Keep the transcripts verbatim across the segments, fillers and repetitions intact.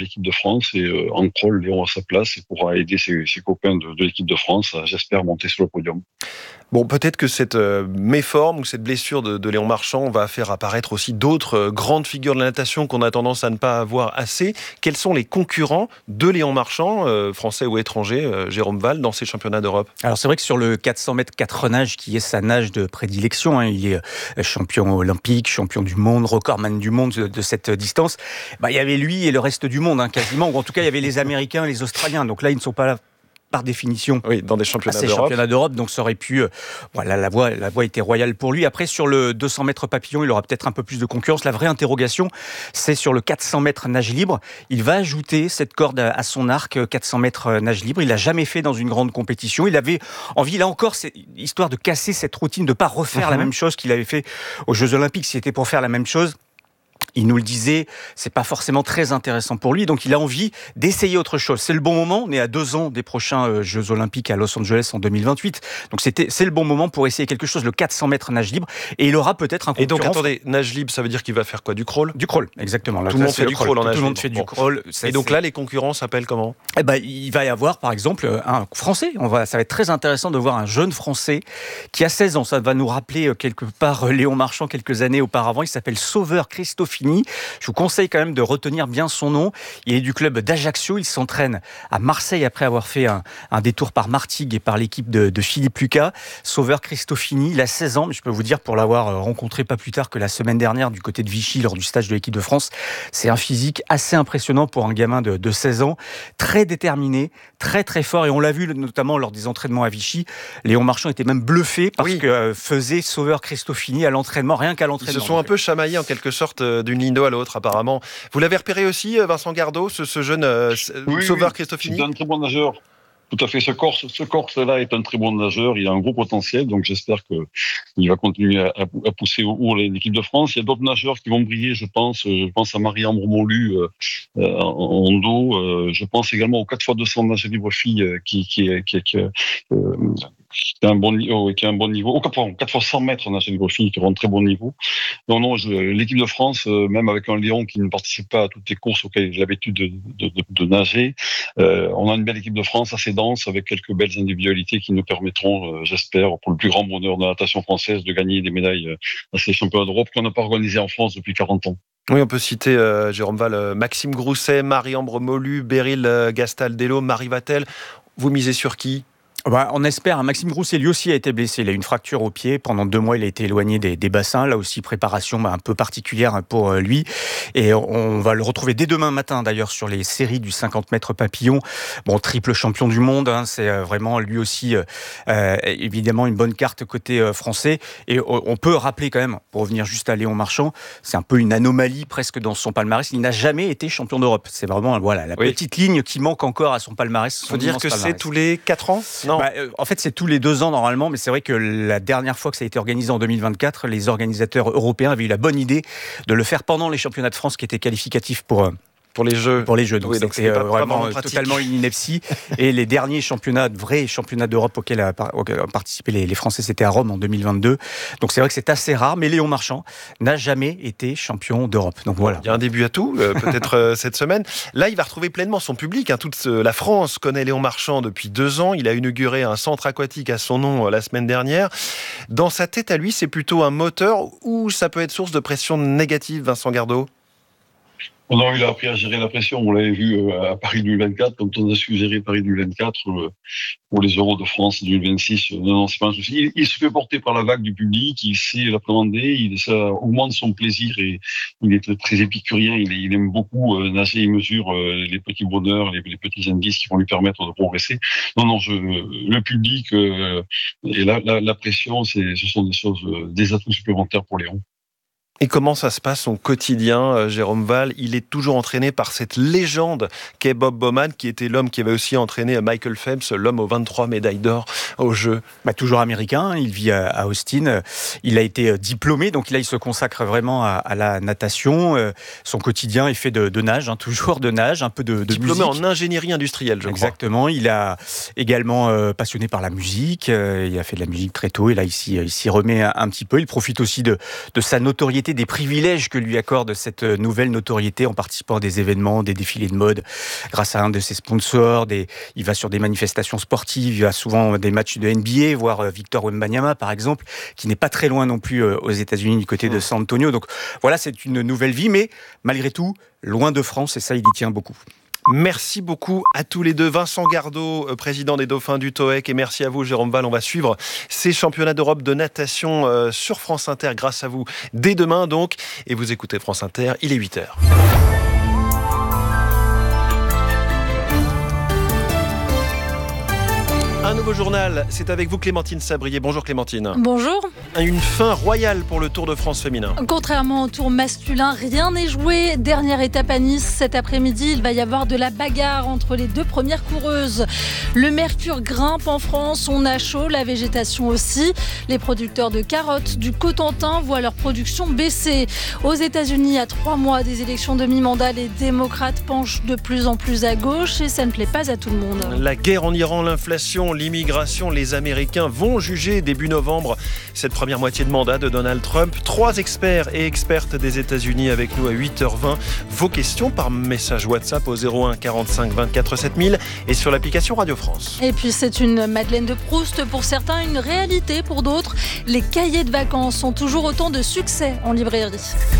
l'équipe de France et euh, en crawl, Léon à sa place et pourra aider ses, ses copains de, de l'équipe de France à, j'espère, monter sur le podium. Bon, peut-être que cette euh, méforme ou cette blessure de, de Léon Marchand va faire apparaître aussi d'autres euh, grandes figures de la natation qu'on a tendance à ne pas avoir assez. Quels sont les concurrents de Léon Marchand, euh, français ou étrangers, euh, Jérôme Val, dans ces championnats d'Europe ? Alors c'est vrai que sur le quatre cents mètres quatre nage, qui est sa nage de prédilection, hein, il est champion olympique, champion du monde, recordman du monde de, de cette distance. Bah, il y avait lui et le reste du monde, hein, quasiment. Ou en tout cas, il y avait les Américains et les Australiens. Donc là, ils ne sont pas là par définition, oui, dans des championnats à ces d'Europe. championnats d'Europe, donc ça aurait pu, euh, voilà, la voie, la voie était royale pour lui. Après, sur le deux cents mètres papillon, il aura peut-être un peu plus de concurrence. La vraie interrogation, c'est sur le quatre cents mètres nage libre. Il va ajouter cette corde à, à son arc, quatre cents mètres nage libre. Il l'a jamais fait dans une grande compétition. Il avait envie, là encore, c'est histoire de casser cette routine, de pas refaire mm-hmm. la même chose qu'il avait fait aux Jeux Olympiques. S'il était pour faire la même chose, il nous le disait, c'est pas forcément très intéressant pour lui, donc il a envie d'essayer autre chose. C'est le bon moment, on est à deux ans des prochains euh, Jeux Olympiques à Los Angeles en deux mille vingt-huit, donc c'était, c'est le bon moment pour essayer quelque chose, le quatre cents mètres nage libre, et il aura peut-être un concurrent. Et donc attendez, nage libre, ça veut dire qu'il va faire quoi ? Du crawl ? Du crawl, exactement. Là, tout le monde fait du crawl en nage libre. Tout le monde fait du crawl. Ça, et donc c'est... là, les concurrents s'appellent comment ? Eh ben, il va y avoir, par exemple, un Français. On va, ça va être très intéressant de voir un jeune Français qui a seize ans. Ça va nous rappeler quelque part Léon Marchand quelques années auparavant. Il s'appelle Sauveur Cristofini. Je vous conseille quand même de retenir bien son nom. Il est du club d'Ajaccio. Il s'entraîne à Marseille après avoir fait un, un détour par Martigues et par l'équipe de, de Philippe Lucas. Sauveur Cristofini, il a seize ans, mais je peux vous dire, pour l'avoir rencontré pas plus tard que la semaine dernière du côté de Vichy lors du stage de l'équipe de France, c'est un physique assez impressionnant pour un gamin de, de seize ans. Très déterminé, très très fort. Et on l'a vu notamment lors des entraînements à Vichy. Léon Marchand était même bluffé parce oui. que euh, faisait Sauveur Cristofini à l'entraînement, rien qu'à l'entraînement. Ils se sont un peu chamaillés en quelque sorte d'une ligne d'eau à l'autre apparemment. Vous l'avez repéré aussi, Vincent Gardot, ce, ce jeune euh, oui, Sauveur oui, Cristofini ? C'est un très bon nageur. Tout à fait, ce Corse, ce Corse-là est un très bon nageur, il a un gros potentiel, donc j'espère qu'il va continuer à, à pousser au haut l'équipe de France. Il y a d'autres nageurs qui vont briller, je pense. Je pense à Marie-Ambre Molu euh, en, en dos. Euh, je pense également aux quatre fois deux cents nage libre filles euh, qui, qui, qui, qui, euh, qui a un bon niveau, qui a un bon niveau. Oh, pardon, quatre fois cent mètres nage libre filles qui auront un très bon niveau. Non, non, je, l'équipe de France, euh, même avec un Léon qui ne participe pas à toutes les courses auxquelles il a l'habitude de, de, de, de nager, euh, on a une belle équipe de France assez dense avec quelques belles individualités qui nous permettront, euh, j'espère, pour le plus grand bonheur de la natation française, de gagner des médailles euh, à ces championnats d'Europe qu'on n'a pas organisés en France depuis quarante ans. Oui, on peut citer, euh, Jérôme Val, euh, Maxime Grousset, Marie-Ambre Molu, Beryl euh, Gastaldello, Marie Vatel. Vous misez sur qui ? Bah, on espère. Maxime Grousset, lui aussi, a été blessé. Il a eu une fracture au pied. Pendant deux mois, il a été éloigné des, des bassins. Là aussi, préparation bah, un peu particulière pour lui. Et on va le retrouver dès demain matin, d'ailleurs, sur les séries du cinquante mètres papillon. Bon, triple champion du monde. Hein, c'est vraiment, lui aussi, euh, évidemment, une bonne carte côté euh, français. Et on peut rappeler quand même, pour revenir juste à Léon Marchand, c'est un peu une anomalie presque dans son palmarès. Il n'a jamais été champion d'Europe. C'est vraiment voilà, la oui. petite ligne qui manque encore à son palmarès. Il faut dire que palmarès. C'est tous les quatre ans ? Non. Bah, euh, en fait, c'est tous les deux ans normalement, mais c'est vrai que la dernière fois que ça a été organisé en deux mille vingt-quatre, les organisateurs européens avaient eu la bonne idée de le faire pendant les championnats de France qui étaient qualificatifs pour... Euh, Pour les Jeux. Pour les Jeux. Donc, oui, c'était, donc c'était euh, vraiment, vraiment totalement une ineptie. Et les derniers championnats, vrais championnats d'Europe auxquels, a, auxquels ont participé les, les Français, c'était à Rome en deux mille vingt-deux. Donc c'est vrai que c'est assez rare, mais Léon Marchand n'a jamais été champion d'Europe. Donc voilà. Il y a un début à tout, euh, peut-être euh, cette semaine. Là, il va retrouver pleinement son public. Hein. Toute euh, la France connaît Léon Marchand depuis deux ans. Il a inauguré un centre aquatique à son nom euh, la semaine dernière. Dans sa tête à lui, c'est plutôt un moteur ou ça peut être source de pression négative, Vincent Gardot ? Non, il a appris à gérer la pression. On l'avait vu à Paris deux mille vingt-quatre, quand on a su gérer Paris deux mille vingt-quatre pour les Euros de France deux mille vingt-six. Non, non, c'est pas un souci. Il, il se fait porter par la vague du public, il sait l'appréhender, il, ça augmente son plaisir et il est très épicurien. Il, il aime beaucoup nager, il mesure les petits bonheurs, les, les petits indices qui vont lui permettre de progresser. Non, non, je, le public euh, et la, la, la pression, c'est, ce sont des choses, des atouts supplémentaires pour Léon. Et comment ça se passe son quotidien, Jérôme Val ? Il est toujours entraîné par cette légende qu'est Bob Bowman, qui était l'homme qui avait aussi entraîné Michael Phelps, l'homme aux vingt-trois médailles d'or aux Jeux. Bah, toujours américain, il vit à Austin. Il a été diplômé, donc là il se consacre vraiment à, à la natation. Son quotidien est fait de, de nage, hein, toujours de nage, un peu de, de diplômé musique. en ingénierie industrielle, je Exactement. crois. Il a également euh, passionné par la musique. Il a fait de la musique très tôt et là il s'y, il s'y remet un, un petit peu. Il profite aussi de, de sa notoriété profiter des privilèges que lui accorde cette nouvelle notoriété en participant à des événements, des défilés de mode, grâce à un de ses sponsors. Des... Il va sur des manifestations sportives, il va souvent à des matchs de N B A, voir Victor Wembanyama par exemple, qui n'est pas très loin non plus aux États-Unis du côté de San Antonio. Donc voilà, c'est une nouvelle vie, mais malgré tout, loin de France, et ça, il y tient beaucoup. Merci beaucoup à tous les deux. Vincent Gardot, président des Dauphins du T O E C, et merci à vous, Jérôme Val. On va suivre ces championnats d'Europe de natation sur France Inter grâce à vous dès demain donc. Et vous écoutez France Inter, il est huit heures. Un nouveau journal, c'est avec vous Clémentine Sabrier. Bonjour Clémentine. Bonjour. Une fin royale pour le Tour de France féminin. Contrairement au Tour masculin, rien n'est joué. Dernière étape à Nice, cet après-midi, il va y avoir de la bagarre entre les deux premières coureuses. Le mercure grimpe en France, on a chaud, la végétation aussi. Les producteurs de carottes du Cotentin voient leur production baisser. Aux États-Unis, à trois mois des élections de mi-mandat, les démocrates penchent de plus en plus à gauche et ça ne plaît pas à tout le monde. La guerre en Iran, l'inflation, l'immigration, les Américains vont juger début novembre cette première moitié de mandat de Donald Trump. Trois experts et expertes des États-Unis avec nous à huit heures vingt. Vos questions par message WhatsApp au zéro un quarante-cinq vingt-quatre sept mille et sur l'application Radio France. Et puis c'est une Madeleine de Proust pour certains, une réalité pour d'autres. Les cahiers de vacances ont toujours autant de succès en librairie.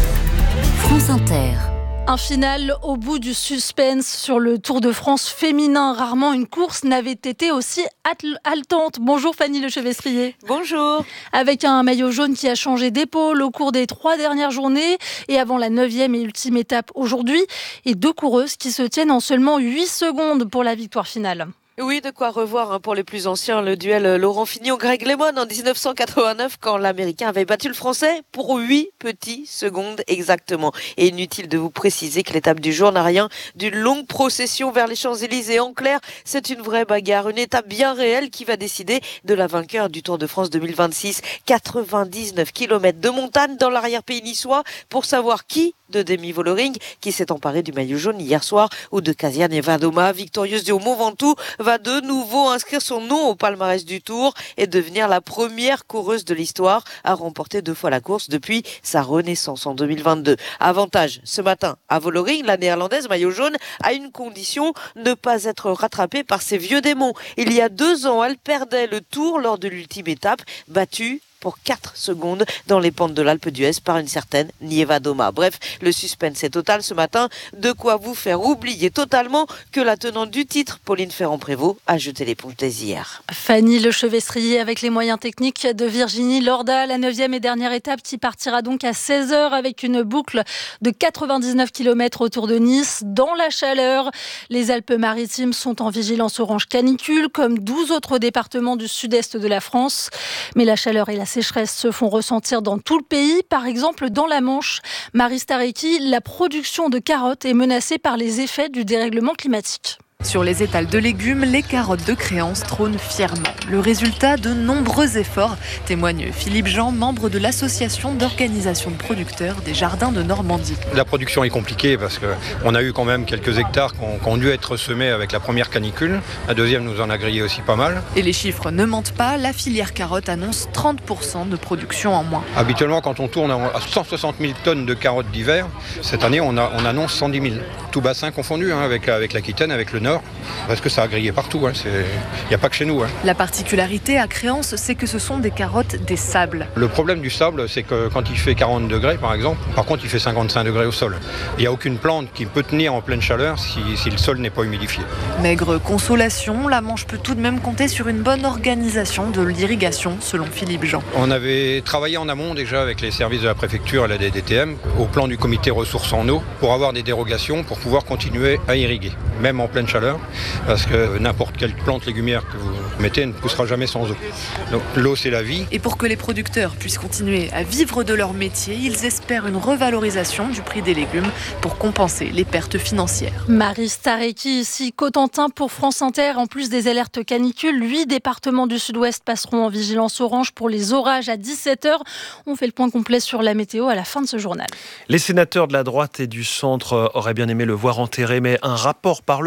France Inter. Un final au bout du suspense sur le Tour de France féminin. Rarement une course n'avait été aussi haletante. Bonjour Fanny Lechevestrier. Bonjour. Avec un maillot jaune qui a changé d'épaule au cours des trois dernières journées et avant la neuvième et ultime étape aujourd'hui. Et deux coureuses qui se tiennent en seulement huit secondes pour la victoire finale. Oui, de quoi revoir hein, pour les plus anciens le duel Laurent Fignon-Greg LeMond en dix-neuf cent quatre-vingt-neuf quand l'Américain avait battu le Français pour huit petites secondes exactement. Et inutile de vous préciser que l'étape du jour n'a rien d'une longue procession vers les Champs-Élysées. En clair, c'est une vraie bagarre, une étape bien réelle qui va décider de la vainqueur du Tour de France deux mille vingt-six. quatre-vingt-dix-neuf kilomètres de montagne dans l'arrière-pays niçois pour savoir qui de Demi Vollering qui s'est emparée du maillot jaune hier soir ou de Kasia Nevadoma, victorieuse du Mont Ventoux, va de nouveau inscrire son nom au palmarès du Tour et devenir la première coureuse de l'histoire à remporter deux fois la course depuis sa renaissance en deux mille vingt-deux. Avantage ce matin à Vollering, la néerlandaise maillot jaune, à une condition, ne pas être rattrapée par ses vieux démons. Il y a deux ans, elle perdait le Tour lors de l'ultime étape, battue pour quatre secondes dans les pentes de l'Alpe d'Huez par une certaine Nieva-Doma. Bref, le suspense est total ce matin. De quoi vous faire oublier totalement que la tenante du titre, Pauline Ferrand-Prévot, a jeté l'éponge dès hier. Fanny Lechevestrier avec les moyens techniques de Virginie Lorda. La neuvième et dernière étape qui partira donc à seize heures avec une boucle de quatre-vingt-dix-neuf kilomètres autour de Nice dans la chaleur. Les Alpes-Maritimes sont en vigilance orange canicule comme douze autres départements du sud-est de la France. Mais la chaleur et la sécheresse se font ressentir dans tout le pays. Par exemple, dans la Manche, Marie Starecki, la production de carottes est menacée par les effets du dérèglement climatique. Sur les étals de légumes, les carottes de Créance trônent fièrement. Le résultat de nombreux efforts, témoigne Philippe Jean, membre de l'association d'organisation de producteurs des jardins de Normandie. La production est compliquée parce qu'on a eu quand même quelques hectares qui ont, qui ont dû être semés avec la première canicule. La deuxième nous en a grillé aussi pas mal. Et les chiffres ne mentent pas, la filière carotte annonce trente pour cent de production en moins. Habituellement, quand on tourne à cent soixante mille tonnes de carottes d'hiver, cette année on, a, on annonce cent dix mille. Tout bassin confondu, hein, avec, avec l'Aquitaine, avec le Nord. Parce que ça a grillé partout, hein. Il n'y a pas que chez nous. Hein. La particularité à Créance, c'est que ce sont des carottes des sables. Le problème du sable, c'est que quand il fait quarante degrés par exemple, par contre il fait cinquante-cinq degrés au sol. Il n'y a aucune plante qui peut tenir en pleine chaleur si, si le sol n'est pas humidifié. Maigre consolation, la Manche peut tout de même compter sur une bonne organisation de l'irrigation, selon Philippe Jean. On avait travaillé en amont déjà avec les services de la préfecture et la D D T M au plan du comité ressources en eau pour avoir des dérogations pour pouvoir continuer à irriguer, même en pleine chaleur. Parce que n'importe quelle plante légumière que vous mettez ne poussera jamais sans eau. Donc l'eau, c'est la vie. Et pour que les producteurs puissent continuer à vivre de leur métier, ils espèrent une revalorisation du prix des légumes pour compenser les pertes financières. Marie Starecki, ici, Cotentin pour France Inter. En plus des alertes canicules, huit départements du sud-ouest passeront en vigilance orange pour les orages à dix-sept heures. On fait le point complet sur la météo à la fin de ce journal. Les sénateurs de la droite et du centre auraient bien aimé le voir enterré, mais un rapport parlementaire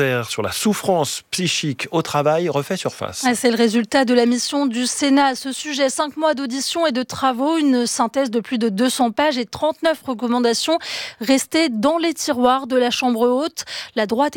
parlementaire sur la souffrance psychique au travail refait surface. C'est le résultat de la mission du Sénat à ce sujet. Cinq mois d'audition et de travaux, une synthèse de plus de deux cents pages et trente-neuf recommandations restées dans les tiroirs de la Chambre haute. La droite